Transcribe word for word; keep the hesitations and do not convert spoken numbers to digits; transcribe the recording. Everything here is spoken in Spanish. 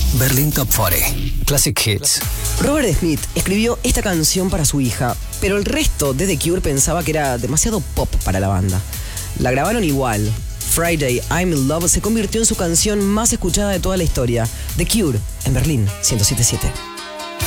Berlin Top cuarenta. Classic Hits. Robert Smith escribió esta canción para su hija, pero el resto de The Cure pensaba que era demasiado pop para la banda. La grabaron igual. Friday, I'm in Love se convirtió en su canción más escuchada de toda la historia. The Cure, en Berlín ciento siete punto siete.